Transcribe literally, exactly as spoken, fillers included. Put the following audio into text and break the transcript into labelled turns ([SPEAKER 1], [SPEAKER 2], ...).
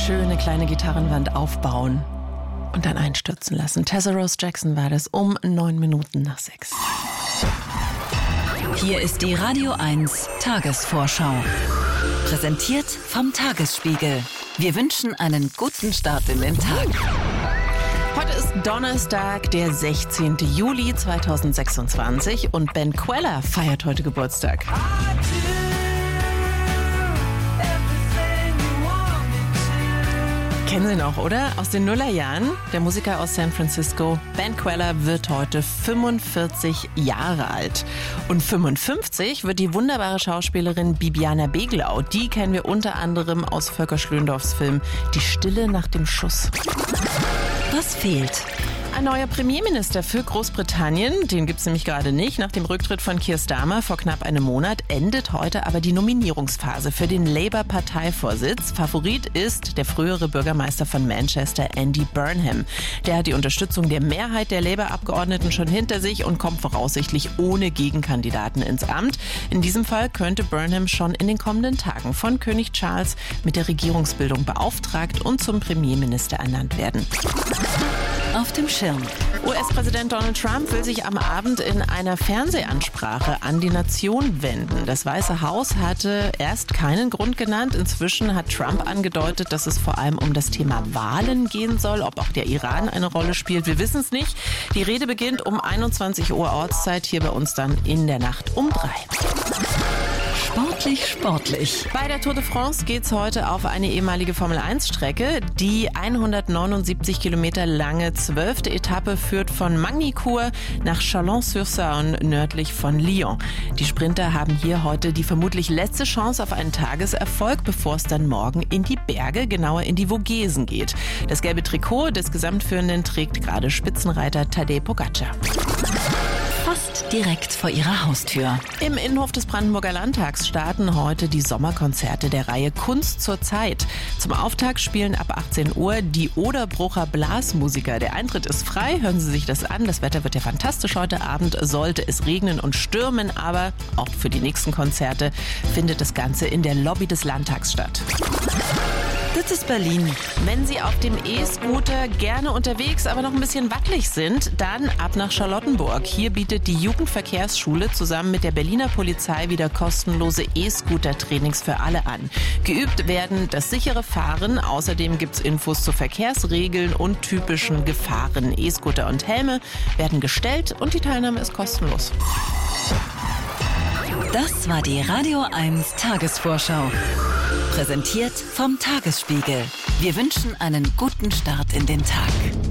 [SPEAKER 1] schöne kleine Gitarrenwand aufbauen und dann einstürzen lassen. Tessa Rose Jackson war das um neun Minuten nach sechs.
[SPEAKER 2] Hier ist die Radio eins Tagesvorschau. Präsentiert vom Tagesspiegel. Wir wünschen einen guten Start in den Tag.
[SPEAKER 1] Heute ist Donnerstag, der sechzehnten Juli zweitausendsechsundzwanzig und Ben Queller feiert heute Geburtstag. Kennen Sie noch, oder? Aus den Nullerjahren. Der Musiker aus San Francisco, Ben Queller, wird heute fünfundvierzig Jahre alt. Und fünfundfünfzig wird die wunderbare Schauspielerin Bibiana Beglau. Die kennen wir unter anderem aus Volker Schlöndorffs Film Die Stille nach dem Schuss.
[SPEAKER 2] Was fehlt?
[SPEAKER 1] Ein neuer Premierminister für Großbritannien, den gibt es nämlich gerade nicht. Nach dem Rücktritt von Keir Starmer vor knapp einem Monat endet heute aber die Nominierungsphase für den Labour-Parteivorsitz. Favorit ist der frühere Bürgermeister von Manchester, Andy Burnham. Der hat die Unterstützung der Mehrheit der Labour-Abgeordneten schon hinter sich und kommt voraussichtlich ohne Gegenkandidaten ins Amt. In diesem Fall könnte Burnham schon in den kommenden Tagen von König Charles mit der Regierungsbildung beauftragt und zum Premierminister ernannt werden.
[SPEAKER 2] Auf dem Schirm.
[SPEAKER 1] U S-Präsident Donald Trump will sich am Abend in einer Fernsehansprache an die Nation wenden. Das Weiße Haus hatte erst keinen Grund genannt. Inzwischen hat Trump angedeutet, dass es vor allem um das Thema Wahlen gehen soll. Ob auch der Iran eine Rolle spielt, wir wissen es nicht. Die Rede beginnt um einundzwanzig Uhr Ortszeit, hier bei uns dann in der Nacht um drei.
[SPEAKER 2] Sportlich, sportlich.
[SPEAKER 1] Bei der Tour de France geht's heute auf eine ehemalige Formel eins Strecke. Die hundertneunundsiebzig Kilometer lange zwölfte Etappe führt von Magny-Cours nach Chalon-sur-Saône nördlich von Lyon. Die Sprinter haben hier heute die vermutlich letzte Chance auf einen Tageserfolg, bevor es dann morgen in die Berge, genauer in die Vogesen geht. Das gelbe Trikot des Gesamtführenden trägt gerade Spitzenreiter Tadej Pogačar.
[SPEAKER 2] Fast direkt vor ihrer Haustür.
[SPEAKER 1] Im Innenhof des Brandenburger Landtags starten heute die Sommerkonzerte der Reihe Kunst zur Zeit. Zum Auftakt spielen ab achtzehn Uhr die Oderbrucher Blasmusiker. Der Eintritt ist frei, hören Sie sich das an. Das Wetter wird ja fantastisch heute Abend. Sollte es regnen und stürmen, aber auch für die nächsten Konzerte findet das Ganze in der Lobby des Landtags statt.
[SPEAKER 2] Das ist Berlin.
[SPEAKER 1] Wenn Sie auf dem E-Scooter gerne unterwegs, aber noch ein bisschen wackelig sind, dann ab nach Charlottenburg. Hier bietet die Jugendverkehrsschule zusammen mit der Berliner Polizei wieder kostenlose E-Scooter-Trainings für alle an. Geübt werden das sichere Fahren. Außerdem gibt's Infos zu Verkehrsregeln und typischen Gefahren. E-Scooter und Helme werden gestellt und die Teilnahme ist kostenlos.
[SPEAKER 2] Das war die Radio eins Tagesvorschau. Präsentiert vom Tagesspiegel. Wir wünschen einen guten Start in den Tag.